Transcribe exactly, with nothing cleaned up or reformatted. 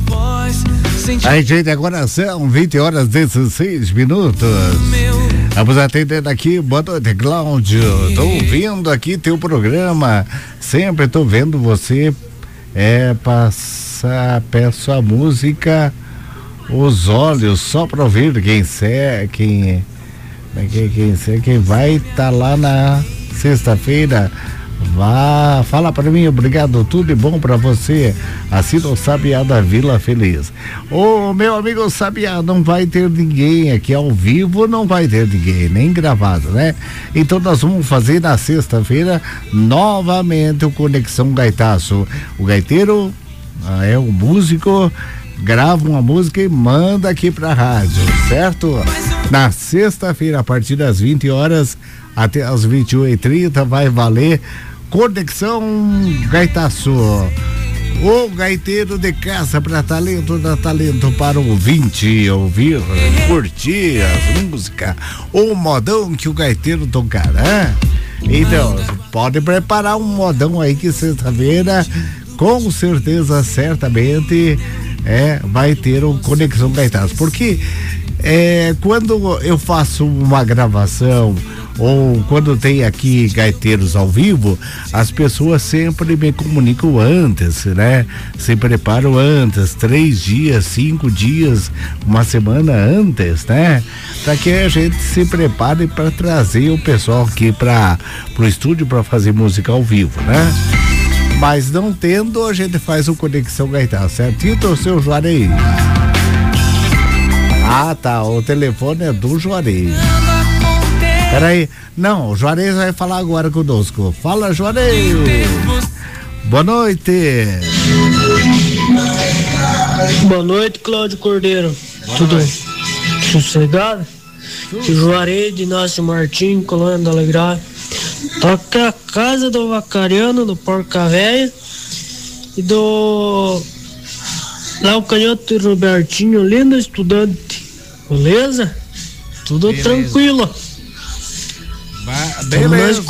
Aí, gente, agora são vinte horas e dezesseis minutos. Vamos atendendo aqui. Boa noite, Cláudio. Tô ouvindo aqui teu programa. Sempre tô vendo você. É, passar, peço a música Os Olhos, só pra ouvir quem é, quem, quem, quem, quem, quem vai estar tá lá na sexta-feira. Vá, fala pra mim, obrigado, tudo de bom pra você. Assina o Sabiá da Vila Feliz. Ô, meu amigo Sabiá, não vai ter ninguém aqui ao vivo, não vai ter ninguém, nem gravado, né? Então nós vamos fazer na sexta-feira novamente o Conexão Gaitaço. O gaiteiro ah, é um músico, grava uma música e manda aqui pra rádio, certo? Na sexta-feira, a partir das vinte horas até as vinte e uma e trinta, vai valer Conexão Gaitaço. O gaiteiro de casa para talento, dá talento para o ouvinte ouvir, curtir as músicas, o modão que o gaiteiro tocar, né? Então, pode preparar um modão aí que sexta-feira, com certeza, certamente, é, vai ter o Conexão Gaitaço. Porque é, quando eu faço uma gravação ou quando tem aqui gaiteiros ao vivo, as pessoas sempre me comunicam antes, né? Se preparam antes, três dias, cinco dias, uma semana antes, né? Para que a gente se prepare para trazer o pessoal aqui para pro estúdio para fazer música ao vivo, né? Mas não tendo, a gente faz o Conexão Gaitaço, certinho, seu Juarez? Ah, tá, o telefone é do Juarez. Peraí, não, o Juarez vai falar agora conosco. Fala, Juarez. Boa noite. Boa noite, Cláudio Cordeiro. Boa Tudo noite. Sossegado? Tudo. Juarez de Inácio Martins, Colônia do Alegrado. Toca a casa do Vacariano, do Porca Véia e do Léo Canhoto e Robertinho, lindo estudante. Beleza? Tudo Beleza. Tranquilo. Beleza.